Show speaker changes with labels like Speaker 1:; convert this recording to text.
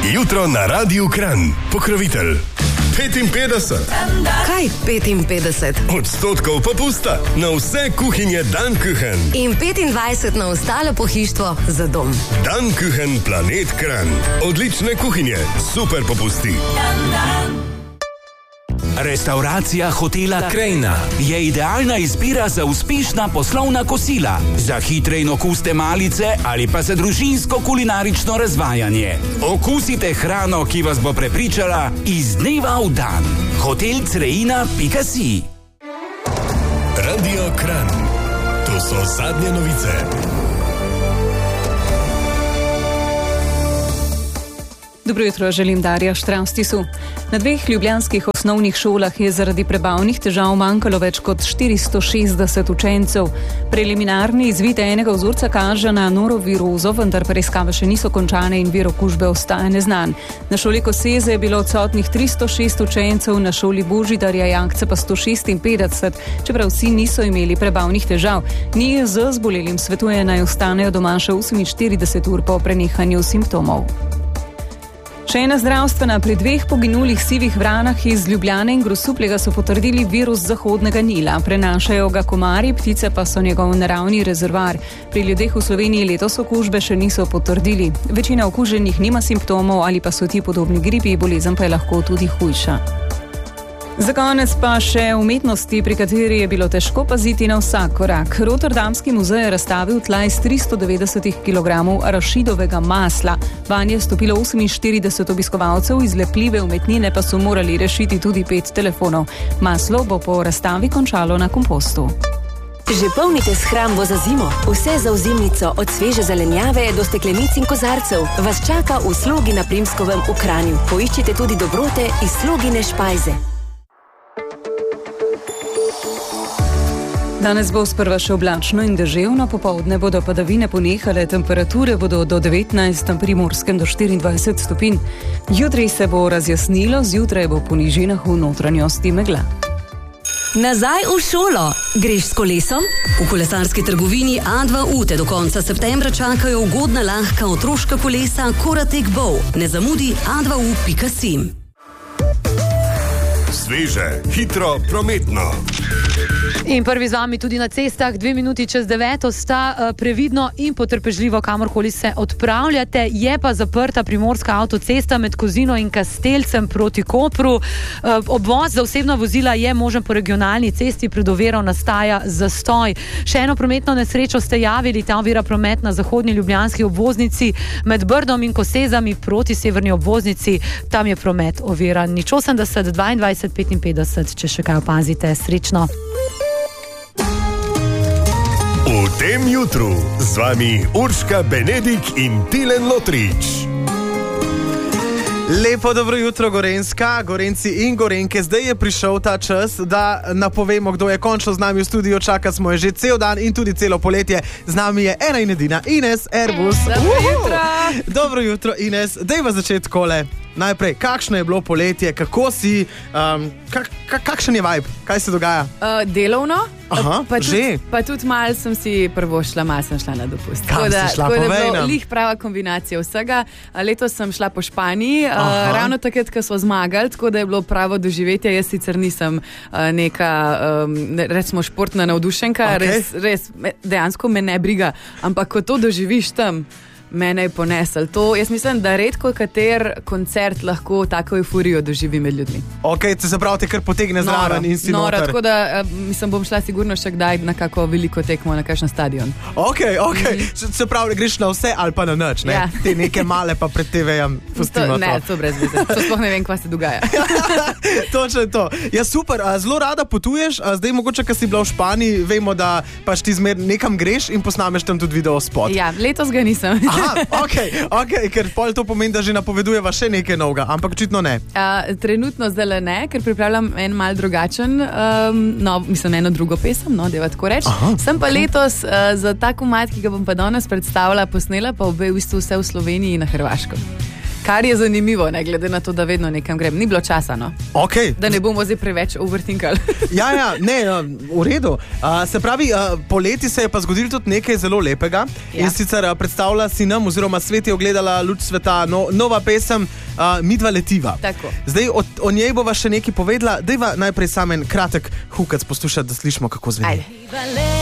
Speaker 1: Jutro na Radiu Kranj. Pokrovitelj 55.
Speaker 2: Kaj 55%
Speaker 1: popusta na vse kuhinje Dankuchen.
Speaker 2: in 25% na ostalo pohištvo za dom.
Speaker 1: Dankuchen Planet Kranj. Odlične kuhinje, super popusti.
Speaker 3: Restauracija hotela Krajina je idealna izbira za uspešna poslovna kosila, za hitre in okuste malice ali pa za družinsko kulinarično razvajanje. Okusite hrano, ki vas bo prepričala iz dneva v dan. hotelcreina.si.
Speaker 1: Radio Kranj. To so zadnje novice.
Speaker 4: Dobro jutro, želim Darja Štravstisu. Na 2 ljubljanskih osnovnih šolah je zaradi prebavnih težav manjkalo več kot 460 učencev. Preliminarni izvid enega vzorca kaže na norovirozo, vendar preiskave še niso končane in vir okužbe ostaja neznan. Na šoli Koseze je bilo odsotnih 306 učencev, na šoli Božidarja Jakce pa 156, čeprav vsi niso imeli prebavnih težav. NIJZ zbolelim svetuje, naj ostanejo doma še 48 ur po prenehanju simptomov. Še ena zdravstvena. Pri 2 poginulih sivih vranah iz Ljubljane in Grosuplja so potrdili virus Zahodnega Nila. Prenašajo ga komarji, ptice pa so njegov naravni rezervoar. Pri ljudeh v Sloveniji letos okužbe še niso potrdili. Večina okuženih nima simptomov ali pa so ti podobni gripi, bolezen pa je lahko tudi hujša. Za konec pa še umetnosti, pri kateri je bilo težko paziti na vsak korak. Rotterdamski muzej je razstavil tla iz 390 kg arašidovega masla. Vanje je stopilo 48 obiskovalcev, iz lepljive umetnine pa so morali rešiti tudi 5 telefonov. Maslo bo po razstavi končalo na kompostu.
Speaker 5: Že polnite shrambo za zimo. Vse za ozimnico, od sveže zelenjave do steklenic in kozarcev, vas čaka v Slogi na Primskovem v Kranju. Poiščite tudi dobrote iz Slogine špajze.
Speaker 4: Danes bo sprva še oblačno in deževno, popoldne bodo padavine ponehale, temperature bodo do 19, na Primorskem do 24 stopinj. Jutri se bo razjasnilo, zjutraj bo po nižinah v notranjosti megla.
Speaker 5: Nazaj v šolo. Greš s kolesom? V kolesarski trgovini A2U te do konca septembra čakajo ugodna lahka otroška kolesa Koratek Bow. Ne zamudi a2u.si.
Speaker 1: Sveže, hitro, prometno.
Speaker 6: In prvi z vami tudi na cestah, 2 minuti čez 9 sta previdno in potrpežljivo, kamorkoli se odpravljate. Je pa zaprta primorska avtocesta med Kozino in Kastelcem proti Kopru. Obvoz za osebna vozila je možen po regionalni cesti, pred oviro nastaja zastoj. Še eno prometno nesrečo ste javili, ta ovira promet na zahodni ljubljanski obvoznici med Brdom in Kosezami proti severni obvoznici. Tam je promet oviran. Nič 80 22 55, če še kaj opazite. Srečno.
Speaker 1: V tem jutru z vami Urška Benedik in Tilen Lotrič.
Speaker 7: Lepo dobro jutro, Gorenjska, Gorenjci in Gorenjke. Zdaj je prišel ta čas, da napovemo, kdo je končno z nami v studiu. Čaka smo je že cel dan in tudi celo poletje. Z nami je ena in edina Ines Erbus.
Speaker 6: Dobro jutro.
Speaker 7: Dobro jutro, Ines. Dajva začeti takole. Najprej, kakšno je bilo poletje, kako si, kakšen je vibe, kaj se dogaja?
Speaker 8: Delovno,
Speaker 7: Aha,
Speaker 8: pa tudi malo sem si prvošla, malo sem šla na dopust.
Speaker 7: Kam si šla,
Speaker 8: tako da je
Speaker 7: povej
Speaker 8: bilo
Speaker 7: nam.
Speaker 8: lih prava kombinacija vsega. Letos sem šla po Španiji, ravno takrat, ko smo zmagali, tako da je bilo pravo doživetje. Jaz sicer nisem neka, recimo, športna navdušenka, res, dejansko me ne briga, ampak ko to doživiš tam, mene je ponesel. To, jaz mislim, da redko kater koncert lahko tako euforijo doživi med ljudmi.
Speaker 7: Ok, se pravi, te kar potegne zraven in si noter.
Speaker 8: Tako da mislim, bom šla sigurno še kdaj na kako veliko tekmo, na kakšen stadion.
Speaker 7: Ok, se pravi, greš na vse ali pa na nič, ne?
Speaker 8: Ja.
Speaker 7: Te neke male pa pred TV-jem pustimo to.
Speaker 8: Ne, to brez veze. To sploh ne vem, kva se dogaja.
Speaker 7: Točno to. Ja, super, zelo rada potuješ, zdaj mogoče, ko si bila v Španiji, vemo, da pač ti zmer nekam greš in posnameš tam tudi video spot.
Speaker 8: Ja, letos ga nisem.
Speaker 7: Ok, ker pol to pomeni, da že napovedujeva še nekaj novega, ampak očitno ne.
Speaker 8: Trenutno zdaj ne, ker pripravljam en mal drugačen, eno drugo pesem, deva tako reči. Sem pa letos za ta komad, ki ga bom pa danes predstavila, posnela pa obe v bistvu vse v Sloveniji in na Hrvaškem. Kar je zanimivo, ne glede na to, da vedno nekam grem. Ni bilo časa, no.
Speaker 7: Okay.
Speaker 8: Da ne bomo zdaj preveč overthinkali.
Speaker 7: Ja, ne, v redu. Se pravi, poleti se je pa zgodilo tudi nekaj zelo lepega. Ja. In sicer predstavlja si nam, oziroma svet je ogledala luč sveta, nova pesem Midva letiva.
Speaker 8: Tako.
Speaker 7: Zdaj o njej bova še nekaj povedala. Dajva najprej sam en kratek hukac poslušati, da slišimo, kako zveni.
Speaker 8: Ajde.